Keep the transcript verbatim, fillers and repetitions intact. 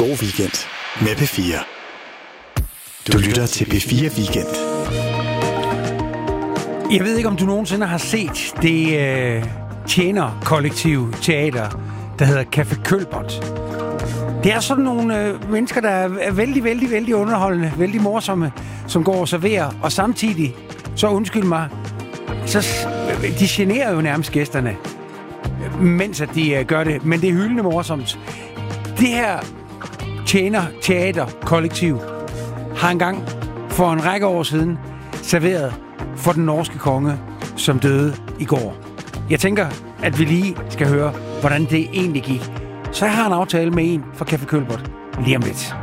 god weekend med P fire. Du lytter til P fire Weekend. Jeg ved ikke, om du nogensinde har set det øh, tjenerkollektive teater, der hedder Café Kølbert. Det er sådan nogle øh, mennesker, der er vældig, vældig, vældig underholdende, vældig morsomme, som går og serverer, og samtidig, så undskyld mig, så de generer jo nærmest gæsterne, mens at de øh, gør det, men det er hyldende morsomt. Det her tjener-teater-kollektiv har engang for en række år siden serveret for den norske konge, som døde i går. Jeg tænker, at vi lige skal høre, hvordan det egentlig gik. Så jeg har en aftale med en fra Café Kølbert lige om lidt.